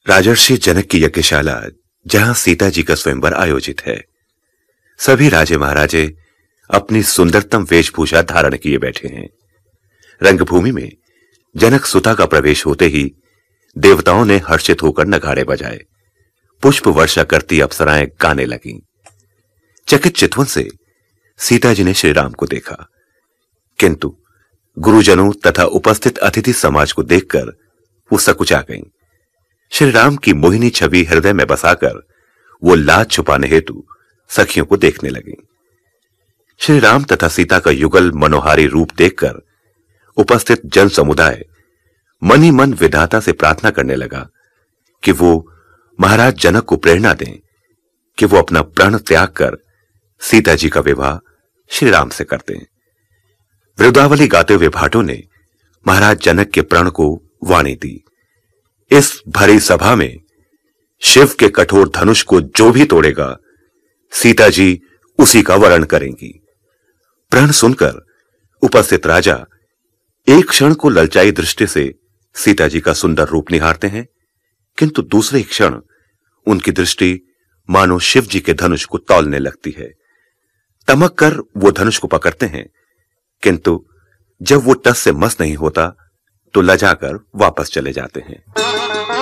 राजर्षि जनक की यज्ञशाला, जहां सीता जी का स्वयंवर आयोजित है। सभी राजे महाराजे अपनी सुंदरतम वेशभूषा धारण किए बैठे हैं। रंगभूमि में जनक सुता का प्रवेश होते ही देवताओं ने हर्षित होकर नगाड़े बजाए। पुष्प वर्षा करती अप्सराएं गाने लगीं। चकित चितवन से सीता जी ने श्री राम को देखा, किंतु गुरुजनों तथा उपस्थित अतिथि समाज को देखकर वो सकुचा गईं। श्री राम की मोहिनी छवि हृदय में बसाकर वो लाज छुपाने हेतु सखियों को देखने लगीं। श्री राम तथा सीता का युगल मनोहारी रूप देखकर उपस्थित जन समुदाय मन ही मन विधाता से प्रार्थना करने लगा कि वो महाराज जनक को प्रेरणा दें कि वो अपना प्राण त्याग कर सीता जी का विवाह श्री राम से कर दें। वृंदावली गाते हुए भाटों ने महाराज जनक के प्रण को वाणी दी। इस भरी सभा में शिव के कठोर धनुष को जो भी तोड़ेगा, सीता जी उसी का वरण करेंगी। प्रण सुनकर उपस्थित राजा एक क्षण को ललचाई दृष्टि से सीता जी का सुंदर रूप निहारते हैं, किंतु दूसरे क्षण उनकी दृष्टि मानो शिव जी के धनुष को तौलने लगती है। तमक कर वो धनुष को पकड़ते हैं, किंतु जब वो टस से मस नहीं होता तो लजाकर वापस चले जाते हैं।